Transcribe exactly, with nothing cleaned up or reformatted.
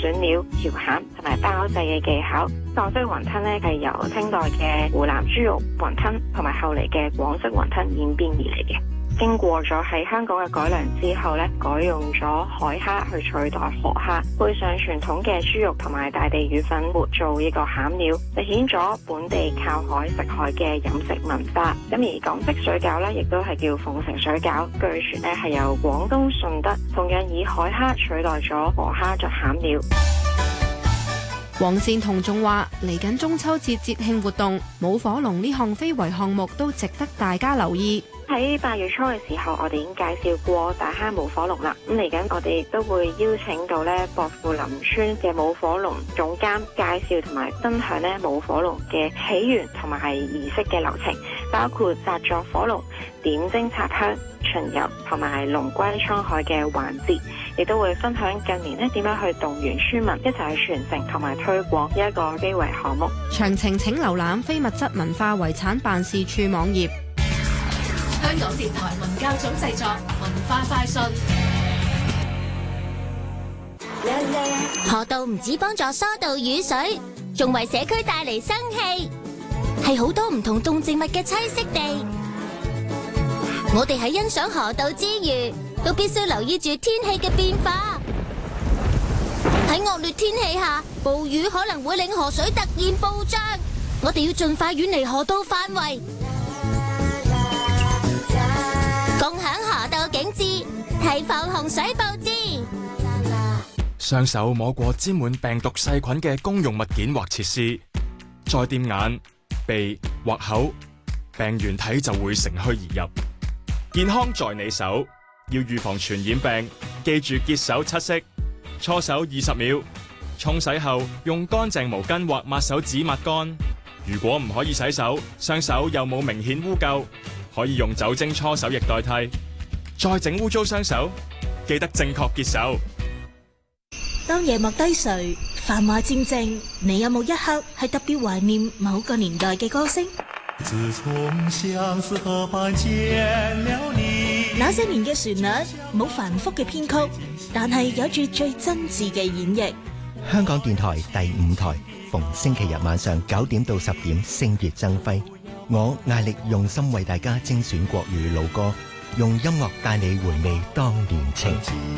選料、調餡同埋包製嘅技巧。港式雲吞咧係由清代嘅湖南豬肉雲吞同埋後嚟嘅廣式雲吞演變而嚟嘅。經過咗喺香港嘅改良之後咧，改用咗海蝦去取代河蝦，配上傳統嘅豬肉同埋大地乳粉末做呢個餡料，實現咗本地靠海食海嘅飲食文化。咁而港式水餃咧，亦都係叫鳳城水餃，據說咧係由廣東順德同樣以海蝦取代咗河蝦作餡料。 黃善同仲話：嚟緊中秋節節慶活動，舞火龍呢項非遺項目都值得大家留意。 喺八月初嘅時候，我哋已經介紹過大坑舞火龍啦。咁嚟緊，我哋亦都會邀請到咧薄扶林村嘅舞火龍總監介紹同埋分享咧舞火龍嘅起源同埋係儀式嘅流程，包括紮作火龍、點睛插香、巡遊同埋龍歸滄海嘅環節，亦都會分享近年咧點樣去動員村民一齊去傳承同埋推廣呢一個非遺項目。 詳情請瀏覽非物質文化遺產辦事處網頁。 香港電台文教組製作文化快訊。 河道唔止幫助疏導雨水，仲為社區帶嚟生氣，係好多唔同動植物嘅棲息地。我哋喺欣賞河道之餘，都必須留意住天氣嘅變化。喺惡劣天氣下，暴雨可能會令河水突然暴漲，我哋要盡快遠離河道範圍。共享河道景緻，提防洪水暴至。 雙手摸過沾滿病毒細菌嘅公用物件或設施，再掂眼、鼻或口，病原體就會乘虛而入。健康在你手，要預防傳染病，記住潔手七式，搓手二十秒，沖洗後用乾淨毛巾或抹手紙抹乾。如果唔可以洗手，雙手又冇明顯污垢，可以用酒精搓手液代替。再整污糟雙手，記得正確潔手。 當夜幕低垂，繁華漸靜，你有冇一刻係特別懷念某個年代嘅歌聲？ 自從相思河畔見了你， 那些年嘅旋律冇繁複嘅編曲，但係有住最真摯嘅演繹。 香港電台第五台，逢星期日晚上九點到十點，星月爭輝。我艾力用心為大家精選國語老歌，用音樂帶你回味當年情。